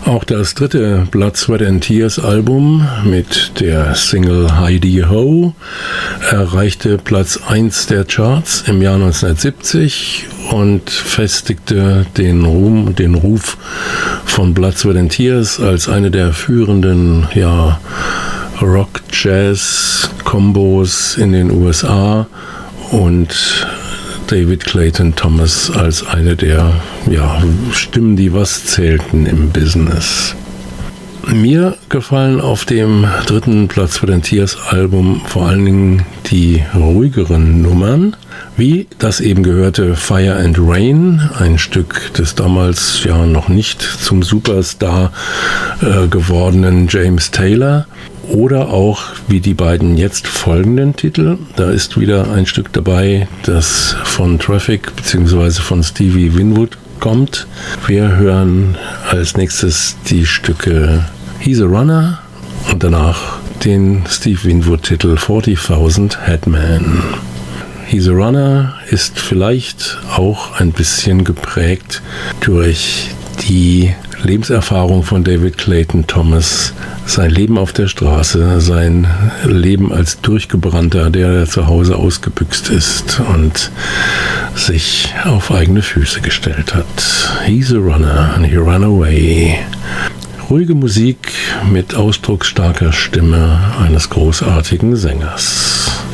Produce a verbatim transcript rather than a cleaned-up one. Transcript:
Auch das dritte Blood, Sweat and Tears Album mit der Single Heidi Ho erreichte Platz eins der Charts im Jahr neunzehnhundertsiebzig und festigte den Ruhm, den Ruf von Blood, Sweat and Tears als eine der führenden, ja, Rock-Jazz-Kombos in den U S A und David Clayton Thomas als eine der, ja, Stimmen, die was zählten im Business. Mir gefallen auf dem dritten Blood, Sweat and Tears Album vor allen Dingen die ruhigeren Nummern, wie das eben gehörte Fire and Rain, ein Stück des damals ja noch nicht zum Superstar äh, gewordenen James Taylor. Oder auch wie die beiden jetzt folgenden Titel. Da ist wieder ein Stück dabei, das von Traffic bzw. von Stevie Winwood kommt. Wir hören als nächstes die Stücke He's a Runner und danach den Steve Winwood-Titel forty-thousand Headman. He's a Runner ist vielleicht auch ein bisschen geprägt durch die Lebenserfahrung von David Clayton Thomas, sein Leben auf der Straße, sein Leben als Durchgebrannter, der zu Hause ausgebüxt ist und sich auf eigene Füße gestellt hat. He's a runner and he ran away. Ruhige Musik mit ausdrucksstarker Stimme eines großartigen Sängers.